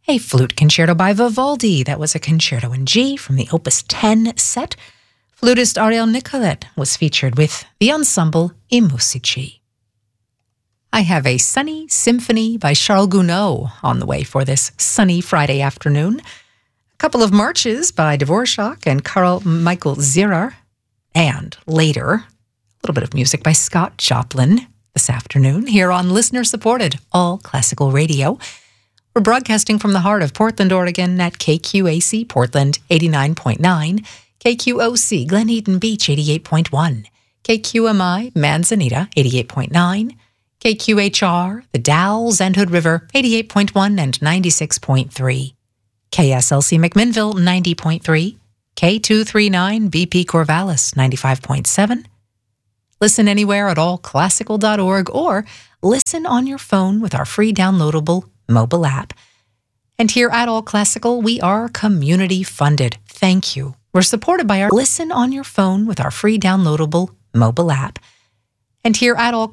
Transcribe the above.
a flute concerto by Vivaldi. That was a concerto in G from the Opus 10 set. Flutist Ariel Nicolet was featured with the ensemble I Musici. I have a Sunny Symphony by Charles Gounod on the way for this sunny Friday afternoon. A couple of marches by Dvorak and Carl Michael Zierer. And later, a little bit of music by Scott Joplin this afternoon here on listener-supported All Classical Radio. We're broadcasting from the heart of Portland, Oregon at KQAC Portland 89.9, KQOC Glen Eden Beach 88.1, KQMI Manzanita 88.9, KQHR The Dalles and Hood River 88.1 and 96.3, KSLC McMinnville 90.3, K239 BP Corvallis 95.7. Listen anywhere at allclassical.org or listen on your phone with our free downloadable mobile app. And here at All Classical, we are community funded. Thank you. We're supported by our listen on your phone with our free downloadable mobile app. And here at All